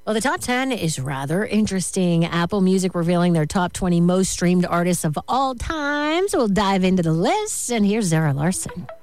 Well, the top 10 is rather interesting. Apple Music revealing their top 20 most streamed artists of all time. So we'll dive into the list. And here's Zara Larson.